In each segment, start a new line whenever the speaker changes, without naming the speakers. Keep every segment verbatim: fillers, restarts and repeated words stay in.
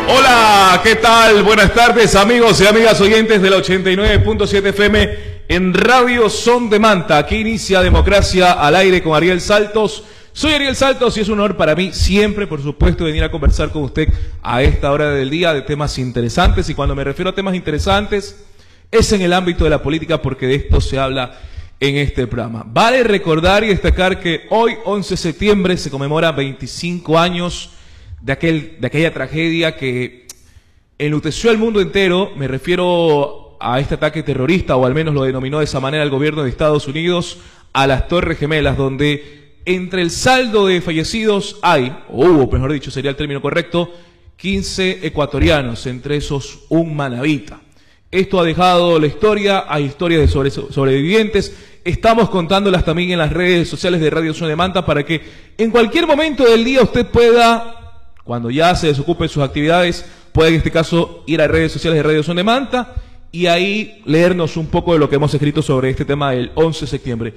Hola, ¿qué tal? Buenas tardes, amigos y amigas oyentes de la ochenta y nueve punto siete F M en Radio Son de Manta. Aquí inicia Democracia al Aire con Ariel Saltos. Soy Ariel Saltos y es un honor para mí siempre, por supuesto, venir a conversar con usted a esta hora del día de temas interesantes. Y cuando me refiero a temas interesantes, es en el ámbito de la política, porque de esto se habla en este programa. Vale recordar y destacar que hoy, once de septiembre, se conmemora veinticinco años de, aquel, de aquella tragedia que enluteció al mundo entero. Me refiero a este ataque terrorista, o al menos lo denominó de esa manera el gobierno de Estados Unidos, a las Torres Gemelas, donde entre el saldo de fallecidos hay, o hubo, mejor dicho, sería el término correcto, quince ecuatorianos, entre esos un manabita. Esto ha dejado la historia, hay historias de sobre, sobrevivientes. Estamos contándolas también en las redes sociales de Radio Son de Manta para que en cualquier momento del día usted pueda, cuando ya se desocupe de sus actividades, pueda en este caso ir a redes sociales de Radio Son de Manta y ahí leernos un poco de lo que hemos escrito sobre este tema del once de septiembre,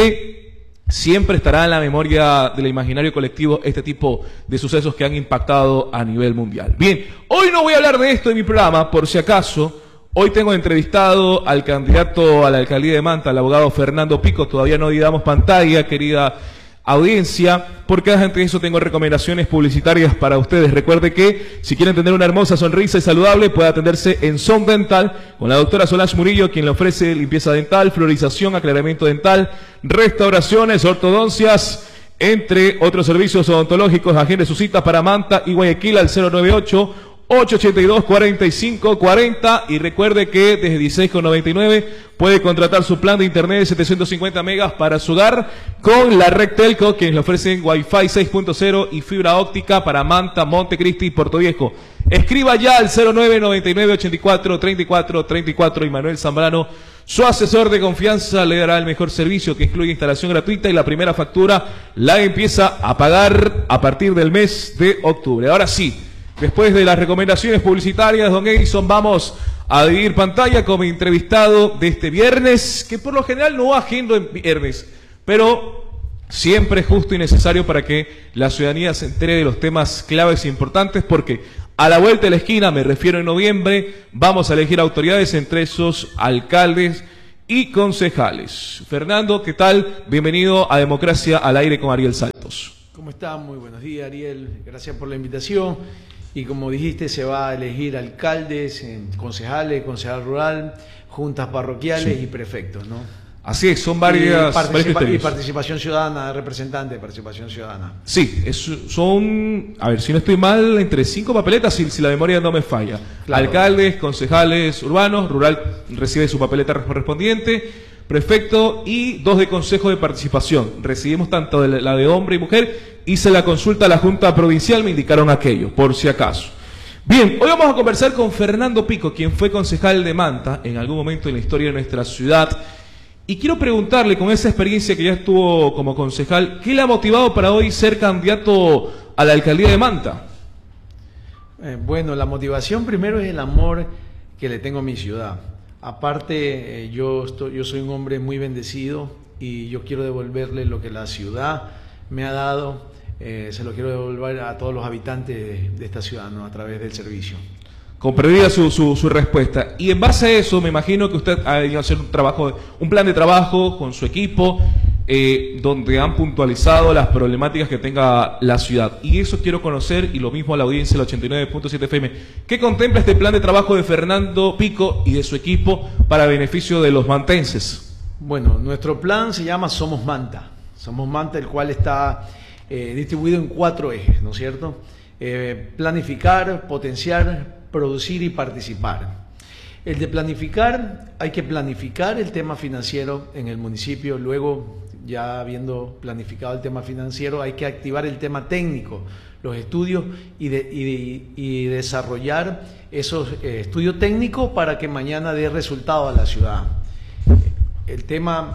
que siempre estará en la memoria del imaginario colectivo este tipo de sucesos que han impactado a nivel mundial. Bien, hoy no voy a hablar de esto en mi programa, por si acaso. Hoy tengo entrevistado al candidato a la alcaldía de Manta, el abogado Fernando Pico. Todavía no damos pantalla, querida audiencia, porque antes de eso tengo recomendaciones publicitarias para ustedes. Recuerde que si quieren tener una hermosa sonrisa y saludable, puede atenderse en Son Dental con la doctora Solange Murillo, quien le ofrece limpieza dental, florización, aclaramiento dental, restauraciones, ortodoncias, entre otros servicios odontológicos. Agende su cita para Manta y Guayaquil al cero nueve ocho, ocho ochenta y dos, cuarenta y cinco cuarenta, y recuerde que desde dieciséis con noventa y nueve puede contratar su plan de internet de setecientos cincuenta megas para su hogar con la red Telco, quienes le ofrecen Wi-Fi seis punto cero y fibra óptica para Manta, Montecristi y Puerto Viejo. Escriba ya al cero nueve noventa y nueve ochenta y cuatro treinta y cuatro treinta y cuatro y Manuel Zambrano, su asesor de confianza, le dará el mejor servicio, que incluye instalación gratuita, y la primera factura la empieza a pagar a partir del mes de octubre. Ahora sí, después de las recomendaciones publicitarias, don Edison, vamos a dividir pantalla con mi entrevistado de este viernes, que por lo general no agendo en viernes, pero siempre es justo y necesario para que la ciudadanía se entere de los temas claves e importantes, porque a la vuelta de la esquina, me refiero en noviembre, vamos a elegir autoridades, entre esos alcaldes y concejales. Fernando, ¿qué tal? Bienvenido a Democracia al Aire con Ariel Saltos.
¿Cómo está? Muy buenos días, Ariel. Gracias por la invitación. Y como dijiste, se va a elegir alcaldes, concejales, concejal rural, juntas parroquiales sí. y prefectos, ¿no?
Así es, son varias...
Y, participa y participación ciudadana, representante de participación ciudadana.
Sí, es, son, a ver, si no estoy mal, entre cinco papeletas, si, si la memoria no me falla. Claro. Alcaldes, concejales urbanos, rural recibe su papeleta correspondiente, prefecto, y dos de consejo de participación. Recibimos tanto de la de hombre y mujer. Hice la consulta a la Junta Provincial, me indicaron aquello, por si acaso. Bien, hoy vamos a conversar con Fernando Pico, quien fue concejal de Manta en algún momento en la historia de nuestra ciudad. Y quiero preguntarle, con esa experiencia que ya estuvo como concejal, ¿qué le ha motivado para hoy ser candidato a la alcaldía de Manta?
Eh, bueno, la motivación primero es el amor que le tengo a mi ciudad. Aparte, eh, yo, estoy, yo soy un hombre muy bendecido y yo quiero devolverle lo que la ciudad me ha dado. Eh, se lo quiero devolver a todos los habitantes de, de esta ciudad, ¿no? A través del servicio.
Comprendida su, su, su respuesta. Y en base a eso, me imagino que usted ha ido a hacer un trabajo, un plan de trabajo con su equipo, eh, donde han puntualizado las problemáticas que tenga la ciudad. Y eso quiero conocer, y lo mismo a la audiencia del ochenta y nueve punto siete F M. ¿Qué contempla este plan de trabajo de Fernando Pico y de su equipo para beneficio de los mantenses?
Bueno, nuestro plan se llama Somos Manta. Somos Manta, el cual está eh, distribuido en cuatro ejes, ¿no es cierto? Eh, planificar, potenciar, producir y participar. El de planificar, hay que planificar el tema financiero en el municipio. Luego, ya habiendo planificado el tema financiero, hay que activar el tema técnico, los estudios y, de, y, de, y desarrollar esos eh, estudios técnicos para que mañana dé resultado a la ciudad. El tema...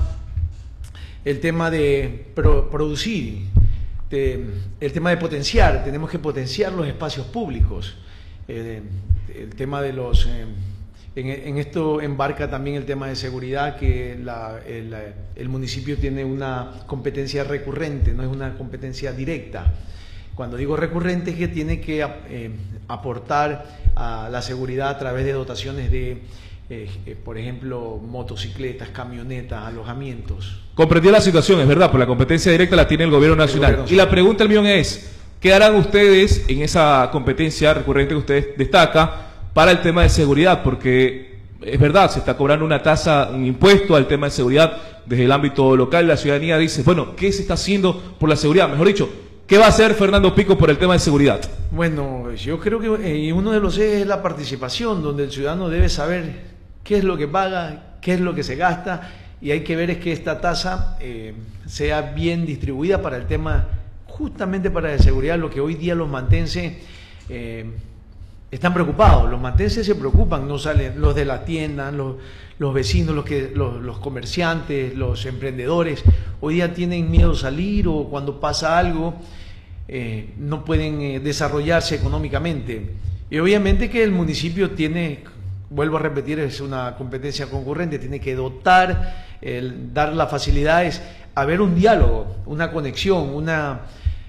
El tema de pro, producir, de, el tema de potenciar, tenemos que potenciar los espacios públicos. Eh, el tema de los... Eh, en, en esto embarca también el tema de seguridad, que la, el, el municipio tiene una competencia recurrente, no es una competencia directa. Cuando digo recurrente es que tiene que eh, aportar a la seguridad a través de dotaciones de, eh, eh, por ejemplo, motocicletas, camionetas, alojamientos.
Comprendí la situación, es verdad, por la competencia directa la tiene el gobierno nacional. El gobierno y la pregunta del millón es, ¿qué harán ustedes en esa competencia recurrente que usted destaca para el tema de seguridad? Porque es verdad, se está cobrando una tasa, un impuesto al tema de seguridad desde el ámbito local. La ciudadanía dice, bueno, ¿qué se está haciendo por la seguridad? Mejor dicho, ¿qué va a hacer Fernando Pico por el tema de seguridad? Bueno, yo creo que eh, uno de los ejes es la participación, donde el ciudadano debe saber qué es lo que paga, qué es lo que se gasta, y hay que ver es que esta tasa eh, sea bien distribuida para el tema, justamente para la seguridad, lo que hoy día los mantenses eh, están preocupados. Los mantenses se preocupan, no salen los de la tienda, los, los vecinos, los, que, los, los comerciantes, los emprendedores, hoy día tienen miedo a salir, o cuando pasa algo eh, no pueden eh, desarrollarse económicamente. Y obviamente que el municipio tiene, vuelvo a repetir, es una competencia concurrente, tiene que dotar, el, dar las facilidades, haber un diálogo, una conexión, una,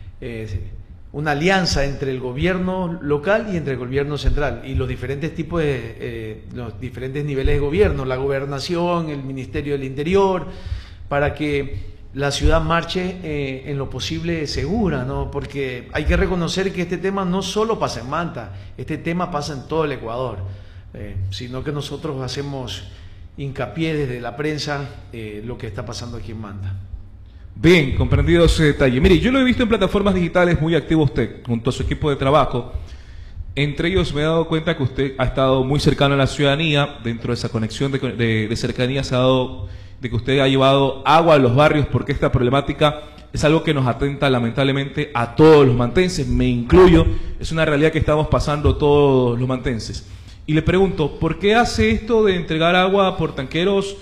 eh, una alianza entre el gobierno local y entre el gobierno central y los diferentes tipos de, eh, los diferentes niveles de gobierno, la gobernación, el Ministerio del Interior, para que la ciudad marche eh, en lo posible segura, ¿no? Porque hay que reconocer que este tema no solo pasa en Manta, este tema pasa en todo el Ecuador. Eh, sino que nosotros hacemos hincapié desde la prensa eh, lo que está pasando aquí en Manta. Bien, comprendido ese detalle. Mire, yo lo he visto en plataformas digitales muy activo usted, junto a su equipo de trabajo. Entre ellos me he dado cuenta que usted ha estado muy cercano a la ciudadanía. Dentro de esa conexión de, de, de cercanía se ha dado de que usted ha llevado agua a los barrios, porque esta problemática es algo que nos atenta lamentablemente a todos los mantenses, me incluyo. Es una realidad que estamos pasando todos los mantenses. Y le pregunto, ¿por qué hace esto de entregar agua por tanqueros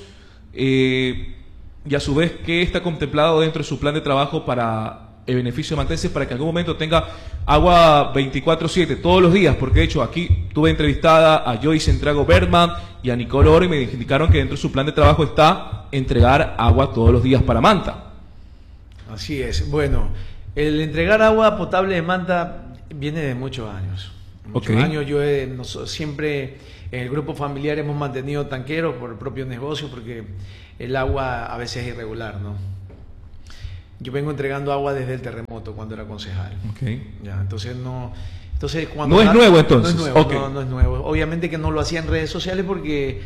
eh, y a su vez qué está contemplado dentro de su plan de trabajo para el beneficio de mantenses, para que en algún momento tenga agua veinticuatro siete todos los días? Porque de hecho aquí tuve entrevistada a Joyce Entrago Bergman y a Nicole Oro y me indicaron que dentro de su plan de trabajo está entregar agua todos los días para Manta.
Así es. Bueno, el entregar agua potable de Manta viene de muchos años. Muchos okay. años yo he, no, siempre en el grupo familiar hemos mantenido tanqueros por el propio negocio, porque el agua a veces es irregular, ¿no? Yo vengo entregando agua desde el terremoto cuando era concejal. Okay. Ya, entonces no, entonces cuando
no es nuevo entonces.
No es nuevo,
okay.
no, no es nuevo. Obviamente que no lo hacía en redes sociales, porque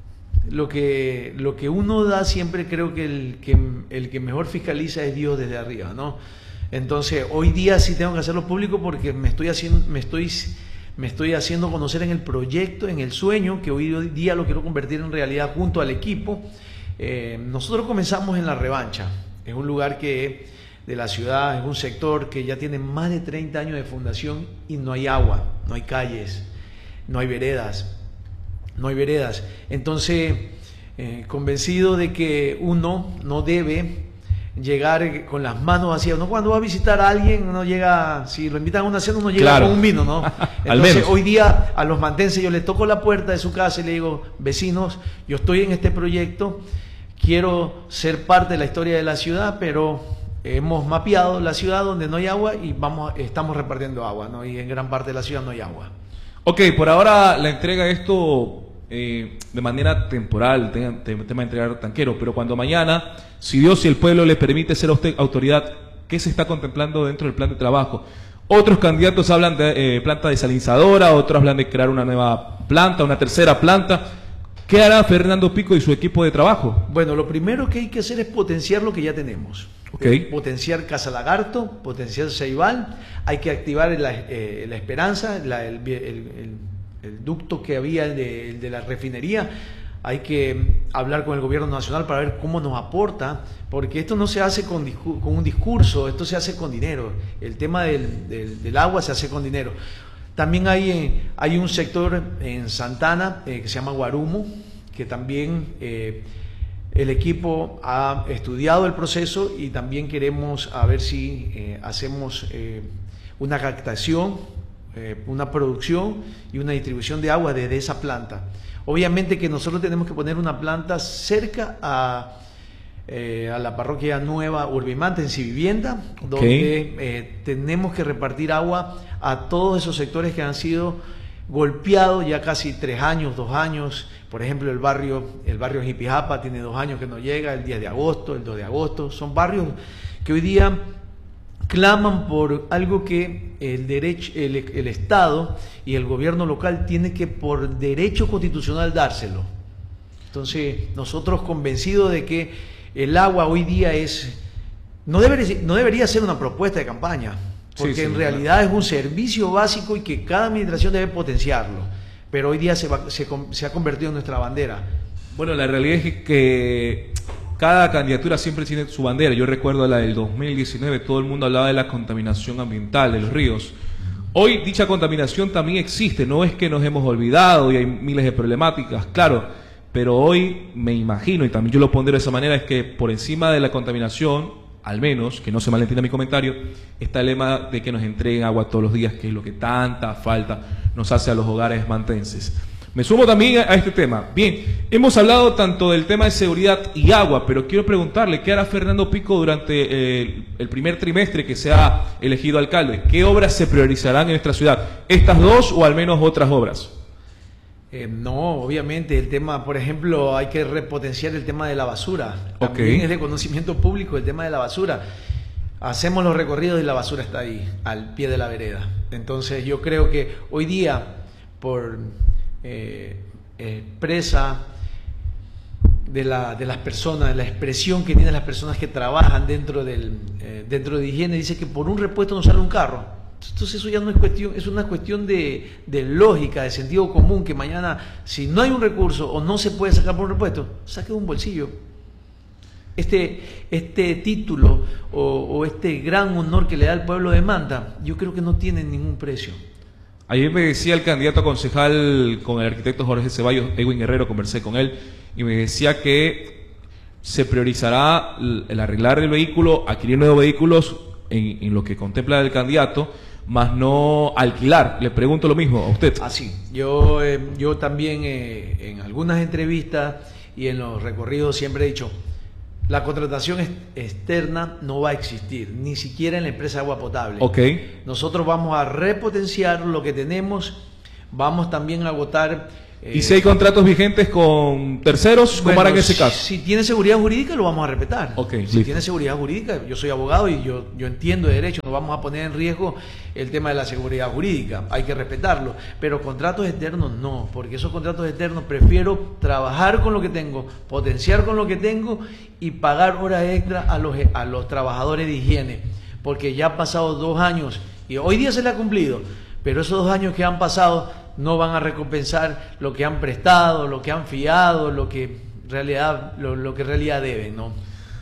lo que lo que uno da siempre, creo que el que el que mejor fiscaliza es Dios desde arriba, ¿no? Entonces hoy día sí tengo que hacerlo público, porque me estoy haciendo me estoy me estoy haciendo conocer en el proyecto, en el sueño, que hoy día lo quiero convertir en realidad junto al equipo. Eh, nosotros comenzamos en La Revancha, es un lugar que de la ciudad, es un sector que ya tiene más de treinta años de fundación y no hay agua, no hay calles, no hay veredas, no hay veredas. Entonces, eh, convencido de que uno no debe llegar con las manos vacías. No, cuando va a visitar a alguien, uno llega, si lo invitan a una cena, uno llega claro. con un vino, ¿no? Entonces hoy día a los mantenses yo les toco la puerta de su casa y le digo, vecinos, yo estoy en este proyecto, quiero ser parte de la historia de la ciudad, pero hemos mapeado la ciudad donde no hay agua y vamos, estamos repartiendo agua, ¿no? Y en gran parte de la ciudad no hay agua.
Ok, por ahora la entrega de esto eh, de manera temporal, tema de entregar tanquero, pero cuando mañana, si Dios y el pueblo le permite ser a usted autoridad, ¿qué se está contemplando dentro del plan de trabajo? Otros candidatos hablan de eh, planta desalinizadora, otros hablan de crear una nueva planta, una tercera planta. ¿Qué hará Fernando Pico y su equipo de trabajo?
Bueno, lo primero que hay que hacer es potenciar lo que ya tenemos. Okay. Potenciar Casa Lagarto, potenciar Ceibal, hay que activar la, eh, la Esperanza, la, el, el, el, el ducto que había, el de, el de la refinería. Hay que hablar con el gobierno nacional para ver cómo nos aporta, porque esto no se hace con, con un discurso, esto se hace con dinero. El tema del, del, del agua se hace con dinero. También hay, hay un sector en Santana eh, que se llama Guarumo, que también eh, el equipo ha estudiado el proceso y también queremos a ver si eh, hacemos eh, una captación, eh, una producción y una distribución de agua desde esa planta. Obviamente que nosotros tenemos que poner una planta cerca a eh, a la parroquia nueva Urbimanta en Civivienda,
okay.
donde eh, tenemos que repartir agua a todos esos sectores que han sido golpeados ya casi tres años, dos años. Por ejemplo, el barrio, el barrio Jipijapa tiene dos años que no llega, el diez de agosto, el dos de agosto. Son barrios que hoy día claman por algo que el derecho, el, el Estado y el gobierno local tiene que por derecho constitucional dárselo. Entonces, nosotros convencidos de que el agua hoy día es, no debería, no debería ser una propuesta de campaña, porque sí, sí, en realidad claro. es un servicio básico y que cada administración debe potenciarlo. Pero hoy día se, va, se, se ha convertido en nuestra bandera.
Bueno, la realidad es que cada candidatura siempre tiene su bandera. Yo recuerdo la del dos mil diecinueve, todo el mundo hablaba de la contaminación ambiental de los ríos. Hoy dicha contaminación también existe, no es que nos hemos olvidado y hay miles de problemáticas, claro, pero hoy me imagino, y también yo lo pondré de esa manera, es que por encima de la contaminación, al menos, que no se malentienda mi comentario, está el lema de que nos entreguen agua todos los días, que es lo que tanta falta nos hace a los hogares mantenses. Me sumo también a este tema. Bien, hemos hablado tanto del tema de seguridad y agua, pero quiero preguntarle, ¿qué hará Fernando Pico durante el, el primer trimestre que sea elegido alcalde? ¿Qué obras se priorizarán en nuestra ciudad? ¿Estas dos o al menos otras obras?
Eh, no, obviamente el tema, por ejemplo, hay que repotenciar el tema de la basura. También
okay.
es de conocimiento público el tema de la basura. Hacemos los recorridos y la basura está ahí, al pie de la vereda. Entonces yo creo que hoy día, por eh, expresa de, la, de las personas, la expresión que tienen las personas que trabajan dentro, del, eh, dentro de higiene, dice que por un repuesto no sale un carro. Entonces eso ya no es cuestión, es una cuestión de, de lógica, de sentido común, que mañana, si no hay un recurso o no se puede sacar por un repuesto, saque de un bolsillo. Este, este título o, o este gran honor que le da el pueblo de Manta, yo creo que no tiene ningún precio.
Ayer me decía el candidato a concejal con el arquitecto Jorge Ceballos, Edwin Guerrero, conversé con él, y me decía que se priorizará el arreglar el vehículo, adquirir nuevos vehículos en, en lo que contempla el candidato, más no alquilar. Le pregunto lo mismo a usted.
Así, ah, yo, eh, yo también eh, en algunas entrevistas y en los recorridos siempre he dicho, la contratación externa no va a existir, ni siquiera en la empresa de agua potable.
Okay.
Nosotros vamos a repotenciar lo que tenemos, vamos también a agotar...
Eh, ¿Y si hay contratos vigentes con terceros? ¿Cómo
bueno,
harán ese caso?
Si tiene seguridad jurídica, lo vamos a respetar.
Okay,
si listo. tiene seguridad jurídica, yo soy abogado y yo, yo entiendo de derecho, no vamos a poner en riesgo el tema de la seguridad jurídica, hay que respetarlo. Pero contratos externos no, porque esos contratos externos prefiero trabajar con lo que tengo, potenciar con lo que tengo y pagar horas extra a los, a los trabajadores de higiene, porque ya han pasado dos años y hoy día se le ha cumplido, pero esos dos años que han pasado no van a recompensar lo que han prestado, lo que han fiado, lo que realidad, lo, lo que en realidad deben, ¿no?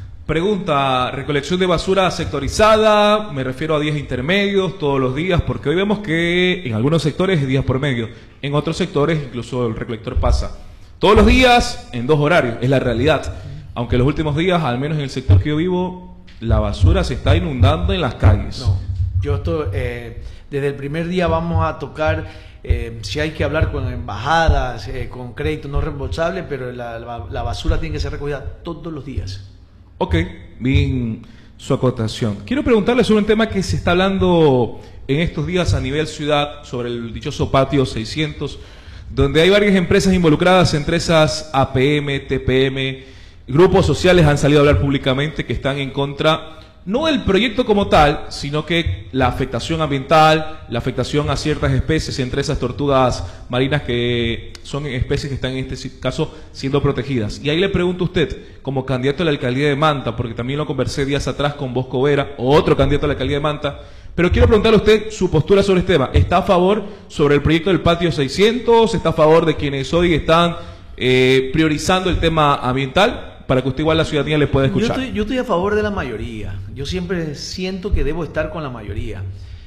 Pregunta, recolección de basura sectorizada, me refiero a días intermedios, todos los días, porque hoy vemos que en algunos sectores es días por medio, en otros sectores incluso el recolector pasa todos los días en dos horarios, es la realidad. Aunque los últimos días, al menos en el sector que yo vivo, la basura se está inundando en las calles.
No, yo estoy, eh, desde el primer día vamos a tocar... Eh, si hay que hablar con embajadas, eh, con crédito no reembolsable, pero la, la, la basura tiene que ser recogida todos los días.
Ok, bien su acotación. Quiero preguntarle sobre un tema que se está hablando en estos días a nivel ciudad, sobre el dichoso patio seiscientos, donde hay varias empresas involucradas, entre esas A P M, T P M, grupos sociales han salido a hablar públicamente que están en contra no del proyecto como tal, sino que la afectación ambiental, la afectación a ciertas especies, entre esas tortugas marinas que son especies que están en este caso siendo protegidas. Y ahí le pregunto a usted, como candidato a la alcaldía de Manta, porque también lo conversé días atrás con Bosco Vera, otro candidato a la alcaldía de Manta, pero quiero preguntarle a usted su postura sobre este tema. ¿Está a favor sobre el proyecto del patio seiscientos? ¿Está a favor de quienes hoy están eh, priorizando el tema ambiental? Para que usted igual la ciudadanía le pueda escuchar.
Yo estoy, yo estoy a favor de la mayoría. Yo siempre siento que debo estar con la mayoría.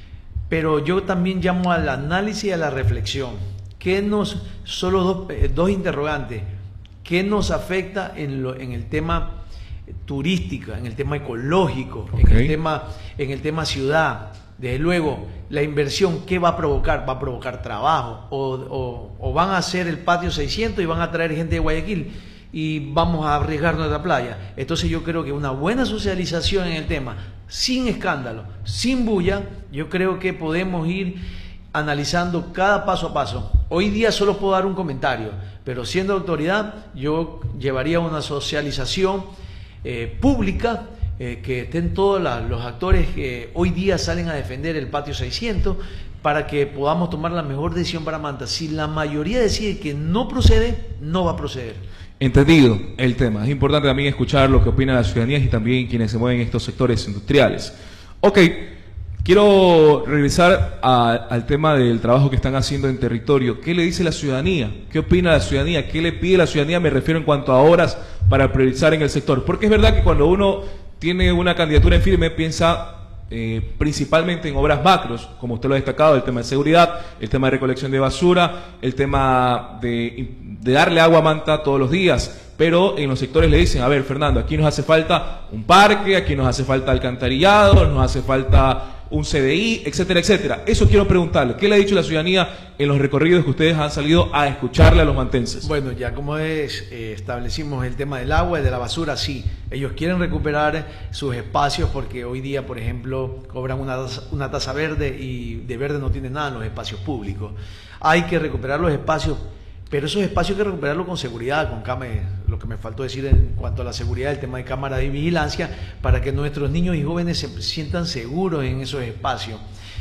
Pero yo también llamo al análisis y a la reflexión. ¿Qué nos, solo dos, dos interrogantes? ¿Qué nos afecta en, lo, en el tema turístico, en el tema ecológico, okay. en el tema, en el tema ciudad? Desde luego, la inversión, ¿qué va a provocar? Va a provocar trabajo. O, o, o van a hacer el patio seiscientos y van a traer gente de Guayaquil. y vamos a arriesgar nuestra playa. Entonces yo creo que una buena socialización en el tema, sin escándalo, sin bulla, yo creo que podemos ir analizando cada paso a paso. Hoy día solo puedo dar un comentario, pero siendo autoridad yo llevaría una socialización eh, pública, eh, que estén todos la, los actores que hoy día salen a defender el patio seiscientos, para que podamos tomar la mejor decisión para Manta. Si la mayoría decide que no procede, no va a proceder.
Entendido el tema. Es importante también escuchar lo que opina la ciudadanía y también quienes se mueven en estos sectores industriales. Ok, quiero regresar a, al tema del trabajo que están haciendo en territorio. ¿Qué le dice la ciudadanía? ¿Qué opina la ciudadanía? ¿Qué le pide la ciudadanía? Me refiero en cuanto a horas para priorizar en el sector. Porque es verdad que cuando uno tiene una candidatura en firme, piensa eh, principalmente en obras macros, como usted lo ha destacado, el tema de seguridad, el tema de recolección de basura, el tema de, de darle agua a Manta todos los días. Pero en los sectores le dicen, a ver, Fernando, aquí nos hace falta un parque, aquí nos hace falta alcantarillado, nos hace falta un C D I, etcétera, etcétera. Eso quiero preguntarle, ¿qué le ha dicho la ciudadanía en los recorridos que ustedes han salido a escucharle a los mantenses?
Bueno, ya como es, eh, establecimos el tema del agua y de la basura, sí, ellos quieren recuperar sus espacios porque hoy día, por ejemplo, cobran una, una tasa verde y de verde no tienen nada en los espacios públicos. Hay que recuperar los espacios, pero esos espacios hay que recuperarlos con seguridad, con cámaras, lo que me faltó decir en cuanto a la seguridad, el tema de cámaras de vigilancia, para que nuestros niños y jóvenes se sientan seguros en esos espacios.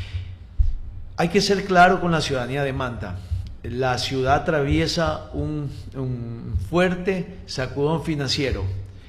Hay que ser claro con la ciudadanía de Manta. La ciudad atraviesa un, un fuerte sacudón financiero.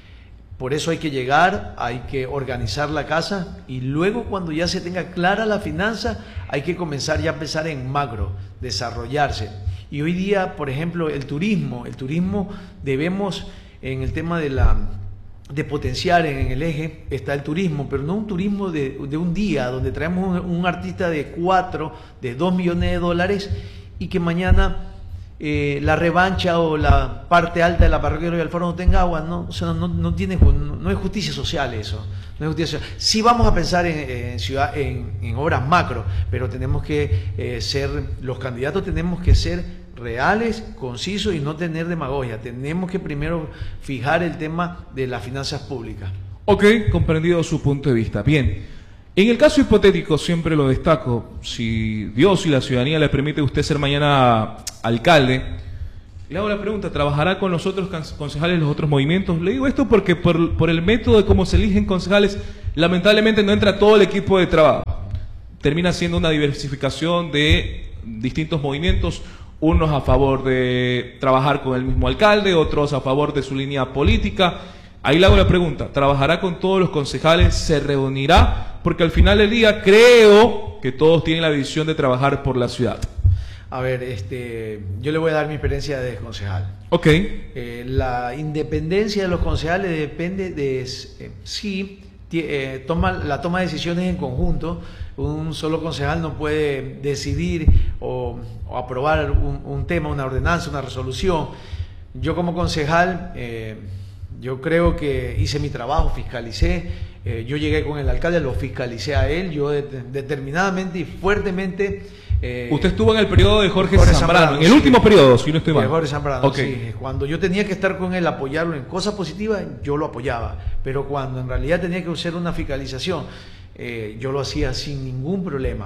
Por eso hay que llegar, hay que organizar la casa y luego cuando ya se tenga clara la finanza, hay que comenzar ya a pensar en macro, desarrollarse. Y hoy día, por ejemplo, el turismo, el turismo debemos, en el tema de la de potenciar en el eje, está el turismo, pero no un turismo de, de un día, donde traemos un, un artista de cuatro, de dos millones de dólares, y que mañana eh, la revancha o la parte alta de la parroquia de Alfaro no tenga agua. No, o sea, no, no, tiene, no, no es justicia social eso. No es justicia social. Sí vamos a pensar en, en, ciudad, en, en obras macro, pero tenemos que eh, ser, los candidatos tenemos que ser reales, concisos y no tener demagogia. Tenemos que primero fijar el tema de las finanzas públicas.
Ok, comprendido su punto de vista. Bien, en el caso hipotético, siempre lo destaco, si Dios y la ciudadanía le permite a usted ser mañana alcalde, le hago la pregunta, ¿trabajará con los otros concejales de los otros movimientos? Le digo esto porque por, por el método de cómo se eligen concejales, lamentablemente no entra todo el equipo de trabajo. Termina siendo una diversificación de distintos movimientos, unos a favor de trabajar con el mismo alcalde, otros a favor de su línea política. Ahí le hago la pregunta, ¿trabajará con todos los concejales? ¿Se reunirá? Porque al final del día creo que todos tienen la visión de trabajar por la ciudad.
A ver, este, yo le voy a dar mi experiencia de concejal.
Ok.
Eh, la independencia de los concejales depende de eh, si eh, toma, la toma de decisiones en conjunto. Un solo concejal no puede decidir o, o aprobar un, un tema, una ordenanza, una resolución. Yo como concejal, eh, yo creo que hice mi trabajo, fiscalicé, eh, yo llegué con el alcalde, lo fiscalicé a él, yo de, determinadamente y fuertemente... Eh,
Usted estuvo en el periodo de Jorge,
Jorge
Zambrano,
Zambrano,
en el
sí,
último periodo, si no estoy mal.
De Jorge Zambrano,
okay.
Sí. Cuando yo tenía que estar con él, apoyarlo en cosas positivas, yo lo apoyaba. Pero cuando en realidad tenía que hacer una fiscalización, eh, yo lo hacía sin ningún problema.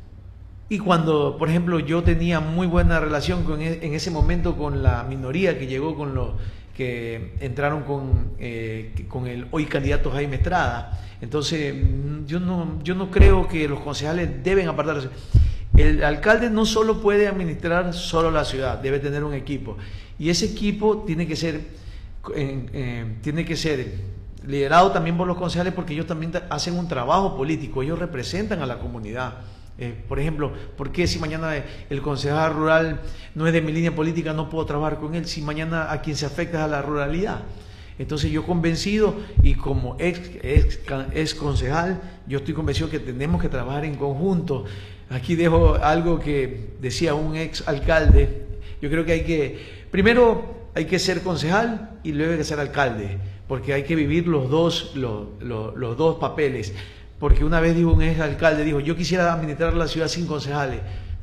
Y cuando, por ejemplo, yo tenía muy buena relación con, en ese momento con la minoría que llegó con los que entraron con, eh, con el hoy candidato Jaime Estrada. Entonces, yo no, yo no creo que los concejales deben apartarse. El alcalde no solo puede administrar solo la ciudad, debe tener un equipo. Y ese equipo tiene que ser, eh, eh, tiene que ser liderado también por los concejales, porque ellos también hacen un trabajo político, ellos representan a la comunidad. Eh, por ejemplo, ¿por qué si mañana el concejal rural no es de mi línea política, no puedo trabajar con él? Si mañana a quien se afecta es a la ruralidad. Entonces yo convencido, y como ex, ex, ex concejal, yo estoy convencido que tenemos que trabajar en conjunto. Aquí dejo algo que decía un ex alcalde. Yo creo que hay que, primero hay que ser concejal y luego hay que ser alcalde, porque hay que vivir los dos, los, los, los dos papeles. Porque una vez dijo un ex alcalde, dijo, yo quisiera administrar la ciudad sin concejales.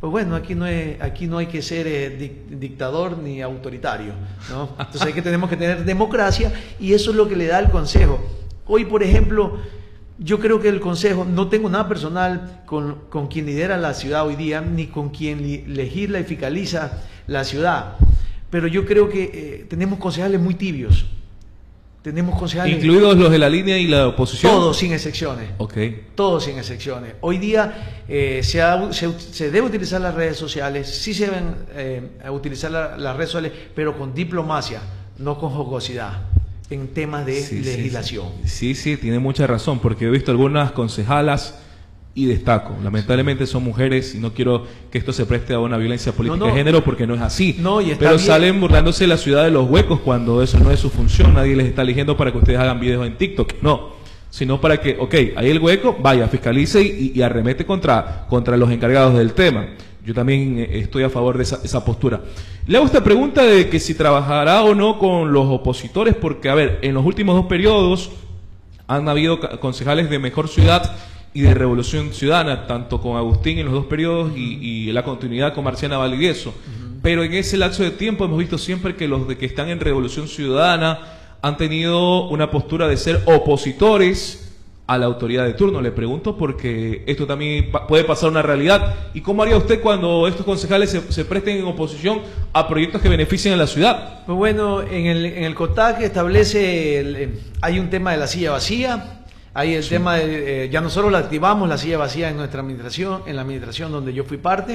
Pues bueno, aquí no, es, aquí no hay que ser eh, dic dictador ni autoritario, ¿no? Entonces hay que, tenemos que tener democracia y eso es lo que le da el Consejo. Hoy, por ejemplo, yo creo que el Consejo, no tengo nada personal con, con quien lidera la ciudad hoy día, ni con quien li, legisla y fiscaliza la ciudad, pero yo creo que eh, tenemos concejales muy tibios. Tenemos concejales...
¿Incluidos los de la línea y la oposición?
Todos sin excepciones.
Ok.
Todos sin excepciones. Hoy día eh, se, ha, se, se debe utilizar las redes sociales, sí se deben eh, utilizar la, las redes sociales, pero con diplomacia, no con jocosidad, en temas de
sí,
legislación.
Sí, sí, sí, tiene mucha razón, porque he visto algunas concejalas y destaco, lamentablemente son mujeres y no quiero que esto se preste a una violencia política no, no. de género porque no es así,
no, y
pero
bien.
Salen burlándose de la ciudad de los huecos cuando eso no es su función, nadie les está eligiendo para que ustedes hagan videos en TikTok, no, sino para que, ok, hay el hueco, vaya, fiscalice y, y arremete contra, contra los encargados del tema. Yo también estoy a favor de esa, esa postura. Le hago esta pregunta de que si trabajará o no con los opositores, porque a ver, en los últimos dos periodos han habido concejales de Mejor Ciudad y de Revolución Ciudadana, tanto con Agustín en los dos periodos y, y la continuidad con Marciana Valdivieso. Uh-huh. Pero en ese lapso de tiempo hemos visto siempre que los de que están en Revolución Ciudadana han tenido una postura de ser opositores a la autoridad de turno. Le pregunto porque esto también pa- puede pasar una realidad. ¿Y cómo haría usted cuando estos concejales se, se presten en oposición a proyectos que beneficien a la ciudad?
Pues bueno, en el, en el COTAC establece, el, hay un tema de la silla vacía. Hay el sí. tema de, eh, ya nosotros la activamos, la silla vacía en nuestra administración, en la administración donde yo fui parte,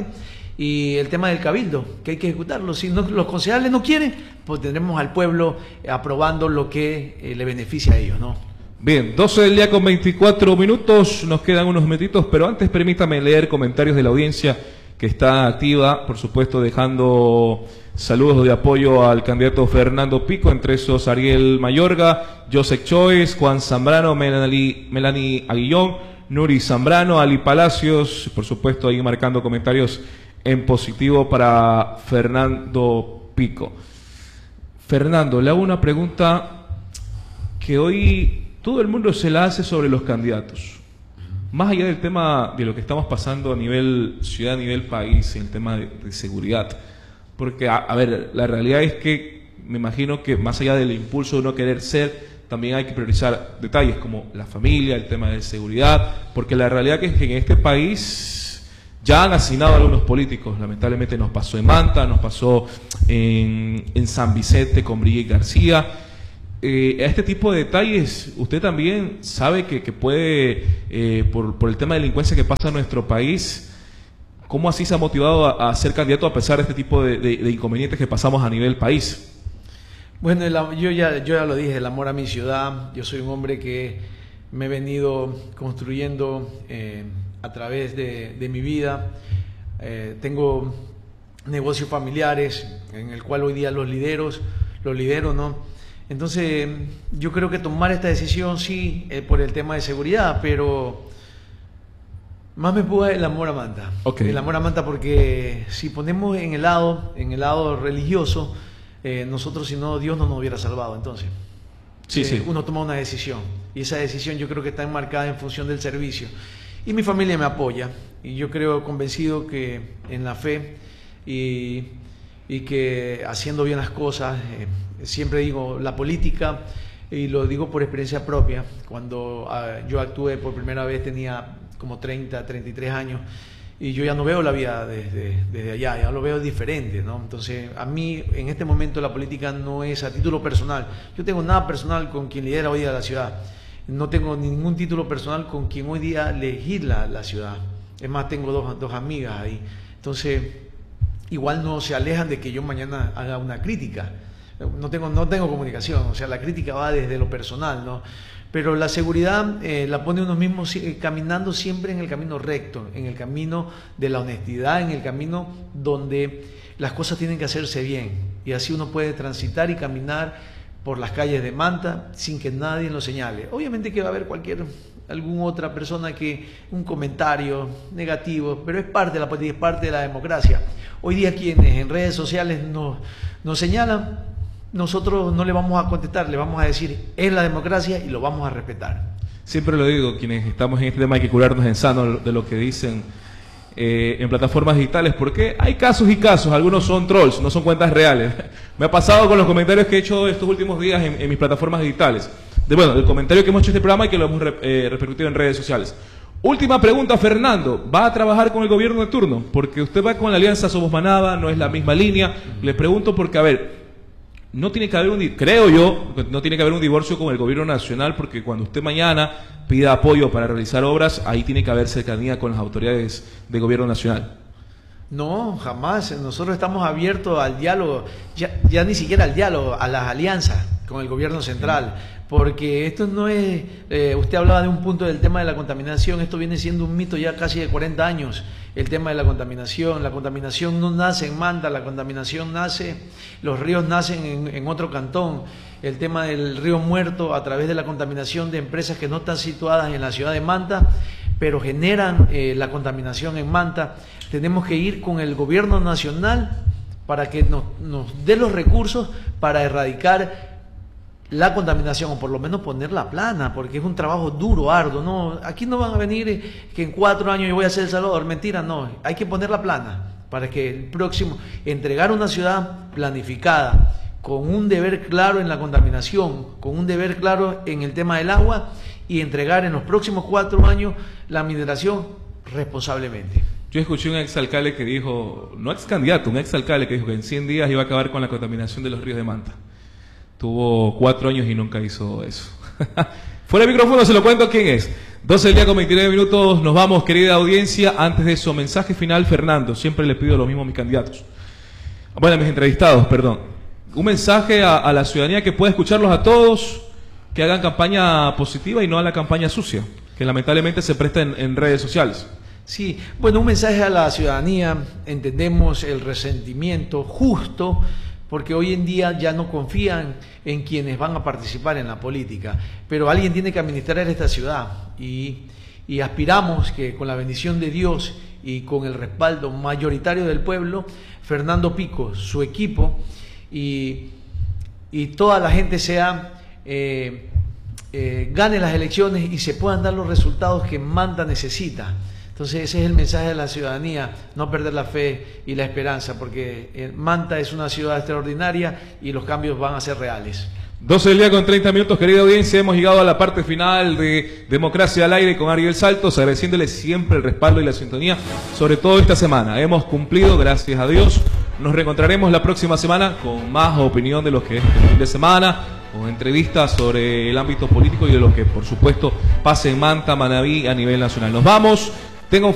y el tema del cabildo, que hay que ejecutarlo. Si no, los concejales no quieren, pues tendremos al pueblo aprobando lo que eh, le beneficia a ellos, ¿no?
Bien, doce del día con veinticuatro minutos, nos quedan unos minutitos, pero antes permítame leer comentarios de la audiencia que está activa, por supuesto dejando saludos de apoyo al candidato Fernando Pico, entre esos Ariel Mayorga, Joseph Choice, Juan Zambrano, Melanie, Melanie Aguillón, Nuri Zambrano, Ali Palacios, por supuesto ahí marcando comentarios en positivo para Fernando Pico. Fernando, le hago una pregunta que hoy todo el mundo se la hace sobre los candidatos. Más allá del tema de lo que estamos pasando a nivel ciudad, a nivel país, en el tema de, de seguridad. Porque, a, a ver, la realidad es que me imagino que más allá del impulso de no querer ser, también hay que priorizar detalles como la familia, el tema de seguridad, porque la realidad es que en este país ya han asignado a algunos políticos. Lamentablemente nos pasó en Manta, nos pasó en, en San Vicente con Brigitte García. Eh, a este tipo de detalles, usted también sabe que, que puede, eh, por, por el tema de delincuencia que pasa en nuestro país, ¿cómo así se ha motivado a, a ser candidato a pesar de este tipo de, de, de inconvenientes que pasamos a nivel país?
Bueno, el, yo, ya, yo ya lo dije, el amor a mi ciudad. Yo soy un hombre que me he venido construyendo eh, a través de, de mi vida. Eh, tengo negocios familiares en el cual hoy día los lideros, los lidero, ¿no? Entonces, yo creo que tomar esta decisión sí, eh, por el tema de seguridad, pero más me puja el amor a Manta.
Okay.
El amor a Manta, porque si ponemos en el lado, en el lado religioso, eh, nosotros si no, Dios no nos hubiera salvado. Entonces,
sí,
eh,
sí.
uno toma una decisión y esa decisión yo creo que está enmarcada en función del servicio. Y mi familia me apoya y yo creo convencido que en la fe y, y que haciendo bien las cosas, eh, siempre digo, la política, y lo digo por experiencia propia, cuando uh, yo actué por primera vez tenía como treinta, treinta y tres años, y yo ya no veo la vida desde, desde allá, ya lo veo diferente, ¿no? Entonces, a mí en este momento la política no es a título personal. Yo tengo nada personal con quien lidera hoy día la ciudad, no tengo ningún título personal con quien hoy día legisla la ciudad. Es más, tengo dos, dos amigas ahí. Entonces, igual no se alejan de que yo mañana haga una crítica. No tengo, no tengo comunicación, o sea, la crítica va desde lo personal, ¿no? Pero la seguridad eh, la pone uno mismo eh, caminando siempre en el camino recto, en el camino de la honestidad, en el camino donde las cosas tienen que hacerse bien. Y así uno puede transitar y caminar por las calles de Manta sin que nadie lo señale. Obviamente que va a haber cualquier, alguna otra persona que, un comentario negativo, pero es parte de la política, es parte de la democracia. Hoy día quienes en redes sociales nos, nos señalan, nosotros no le vamos a contestar, le vamos a decir, es la democracia y lo vamos a respetar.
Siempre lo digo, quienes estamos en este tema hay que curarnos en sano de lo que dicen eh, en plataformas digitales, porque hay casos y casos, algunos son trolls, no son cuentas reales. Me ha pasado con los comentarios que he hecho estos últimos días en, en mis plataformas digitales. De, bueno, del comentario que hemos hecho en este programa y que lo hemos eh, repercutido en redes sociales. Última pregunta, Fernando. ¿Va a trabajar con el gobierno de turno? Porque usted va con la alianza Somos Manaba, no es la misma línea. Le pregunto porque, a ver, no tiene que haber un, creo yo, no tiene que haber un divorcio con el gobierno nacional, porque cuando usted mañana pida apoyo para realizar obras, ahí tiene que haber cercanía con las autoridades del gobierno nacional.
No, jamás. Nosotros estamos abiertos al diálogo, ya, ya ni siquiera al diálogo, a las alianzas con el gobierno central, porque esto no es, eh, usted hablaba de un punto del tema de la contaminación, esto viene siendo un mito ya casi de cuarenta años, el tema de la contaminación. La contaminación no nace en Manta, la contaminación nace, los ríos nacen en, en otro cantón. El tema del río Muerto a través de la contaminación de empresas que no están situadas en la ciudad de Manta, pero generan eh, la contaminación en Manta. Tenemos que ir con el gobierno nacional para que nos, nos dé los recursos para erradicar la contaminación, o por lo menos ponerla plana, porque es un trabajo duro, arduo. No, aquí no van a venir eh, que en cuatro años yo voy a ser El Salvador. Mentira, no. Hay que ponerla plana para que el próximo, entregar una ciudad planificada, con un deber claro en la contaminación, con un deber claro en el tema del agua, y entregar en los próximos cuatro años la mineración responsablemente.
Yo escuché un exalcalde que dijo, no ex candidato, un exalcalde que dijo que en cien días iba a acabar con la contaminación de los ríos de Manta. Tuvo cuatro años y nunca hizo eso. Fuera de micrófono se lo cuento quién es. doce del día con veintinueve minutos, nos vamos, querida audiencia. Antes de eso, mensaje final, Fernando. Siempre le pido lo mismo a mis candidatos. Bueno, a mis entrevistados, perdón. Un mensaje a, a la ciudadanía que pueda escucharlos a todos, que hagan campaña positiva y no a la campaña sucia, que lamentablemente se presta en, en redes sociales.
Sí, bueno, un mensaje a la ciudadanía. Entendemos el resentimiento justo, porque hoy en día ya no confían en quienes van a participar en la política, pero alguien tiene que administrar esta ciudad, y, y aspiramos que con la bendición de Dios y con el respaldo mayoritario del pueblo, Fernando Pico, su equipo y, y toda la gente sea eh, eh, gane las elecciones y se puedan dar los resultados que Manta necesita. Entonces ese es el mensaje de la ciudadanía, no perder la fe y la esperanza, porque Manta es una ciudad extraordinaria y los cambios van a ser reales.
doce del día con treinta minutos, querida audiencia, hemos llegado a la parte final de Democracia al Aire con Ariel Saltos, agradeciéndole siempre el respaldo y la sintonía, sobre todo esta semana. Hemos cumplido, gracias a Dios. Nos reencontraremos la próxima semana con más opinión de lo que es este fin de semana, con entrevistas sobre el ámbito político y de lo que, por supuesto, pase en Manta, Manabí a nivel nacional. Nos vamos. Tengo